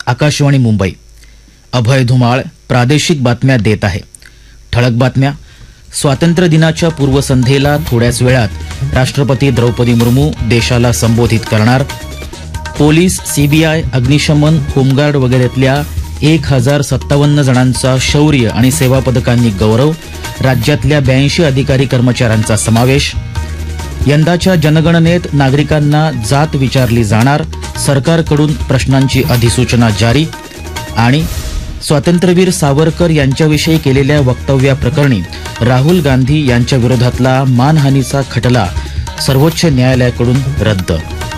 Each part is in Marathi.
आकाशवाणी मुंबई. अभय धुमाळ प्रादेशिक बातम्या देत आहे. ठळक बातम्या. स्वातंत्र्य दिनाच्या पूर्वसंध्येला थोड्याच वेळात राष्ट्रपती द्रौपदी मुर्मू देशाला संबोधित करणार. पोलीस, सीबीआय, अग्निशमन, होमगार्ड वगैरेतल्या 1057 जणांचा शौर्य आणि सेवा पदकांनी गौरव. राज्यातल्या 82 अधिकारी कर्मचाऱ्यांचा समावेश. यंदाच्या जनगणनेत नागरिकांना जात विचारली जाणार. सरकारकडून प्रश्नांची अधिसूचना जारी. आणि स्वातंत्र्यवीर सावरकर यांच्याविषयी केलेल्या वक्तव्याप्रकरणी राहुल गांधी यांच्या विरोधातला मानहानीचा खटला सर्वोच्च न्यायालयाकडून रद्द.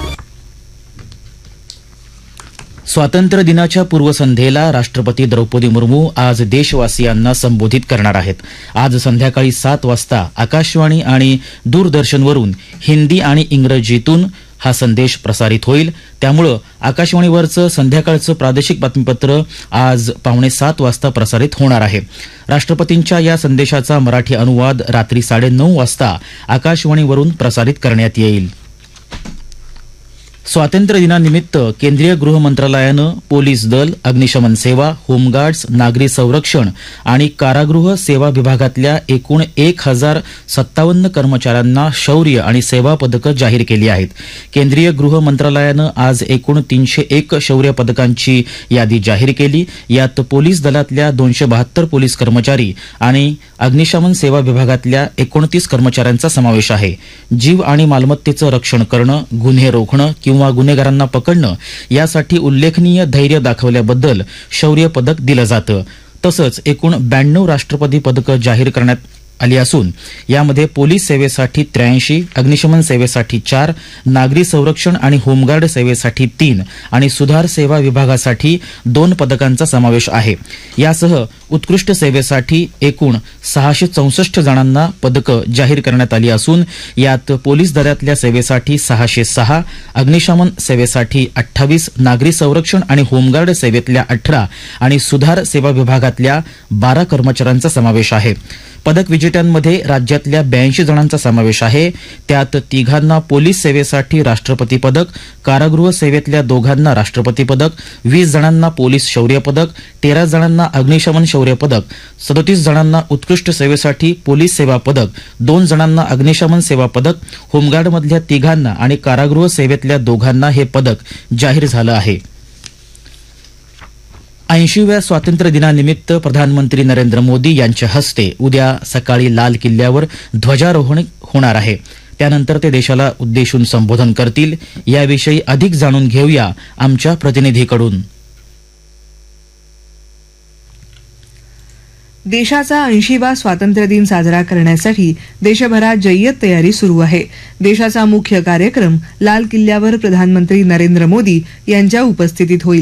स्वातंत्र्य दिनाच्या पूर्वसंध्येला राष्ट्रपती द्रौपदी मुर्मू आज देशवासियांना संबोधित करणार आहेत. आज संध्याकाळी 7 वाजता आकाशवाणी आणि दूरदर्शनवरून हिंदी आणि इंग्रजीतून हा संदेश प्रसारित होईल. त्यामुळे आकाशवाणीवरचं संध्याकाळचं प्रादेशिक बातमीपत्र आज 6:45 वाजता प्रसारित होणार आहे. राष्ट्रपतींच्या या संदेशाचा मराठी अनुवाद रात्री 9:30 वाजता आकाशवाणीवरून प्रसारित करण्यात येईल. स्वातंत्र्य दिनानिमित्त केंद्रीय गृह मंत्रालयानं पोलीस दल, अग्निशमन सेवा, होमगार्ड्स, नागरी संरक्षण आणि कारागृह सेवा विभागातल्या एकूण 1057 कर्मचाऱ्यांना शौर्य आणि सेवा पदकं जाहीर केली आहेत. केंद्रीय गृह मंत्रालयानं आज एकूण 301 शौर्य पदकांची यादी जाहीर केली. यात पोलीस दलातल्या 272 पोलीस कर्मचारी आणि अग्निशमन सेवा विभागातल्या 29 कर्मचाऱ्यांचा समावेश आहे. जीव आणि मालमत्तेचं रक्षण करणं, गुन्हे रोखणं किंवा गुन्हेगारांना पकडणं यासाठी उल्लेखनीय धैर्य दाखवल्याबद्दल शौर्य पदक दिलं जातं. तसंच एकूण 92 राष्ट्रपती पदकं जाहीर करण्यात आली असून यामध्ये पोलीस सेवेसाठी 83, अग्निशमन सेवेसाठी 4, नागरी संरक्षण आणि होमगार्ड सेवेसाठी 3 आणि सुधार सेवा विभागासाठी 2 पदकांचा समावेश आहे. यासह उत्कृष्ट सेवेसाठी एकूण 664 जणांना पदकं जाहीर करण्यात आली असून यात पोलीस दलातल्या सेवेसाठी 606, अग्निशमन सेवेसाठी 28, नागरी संरक्षण आणि होमगार्ड सेवेतल्या 18 आणि सुधार सेवा विभागातल्या 12 कर्मचाऱ्यांचा समावेश आहे. पदक विजेत्यांमध्ये राज्यातल्या 82 जणांचा समावेश आहे. त्यात 3 पोलीस सेवेसाठी राष्ट्रपती पदक, कारागृह सेवेतल्या 2 राष्ट्रपती पदक, 20 जणांना पोलीस शौर्य पदक, 13 जणांना अग्निशमन शौर्य पदक, 37 जणांना उत्कृष्ट सेवेसाठी पोलीस सेवा पदक, 2 जणांना अग्निशमन सेवा पदक, होमगार्डमधल्या 3 आणि कारागृह सेवेतल्या 2 हे पदक जाहीर झालं आहे. 80व्या स्वातंत्र्य दिनानिमित्त प्रधानमंत्री नरेंद्र मोदी यांच्या हस्ते उद्या सकाळी लाल किल्ल्यावर ध्वजारोहण होणार आहे. त्यानंतर ते देशाला उद्देशून संबोधन करतील. याविषयी अधिक जाणून घेऊया आमच्या प्रतिनिधीकडून. देशाचा 80वा स्वातंत्र्य दिन साजरा करण्यासाठी देशभरात जय्यत तयारी सुरू आहे. देशाचा मुख्य कार्यक्रम लाल किल्ल्यावर प्रधानमंत्री नरेंद्र मोदी यांच्या उपस्थितीत होईल.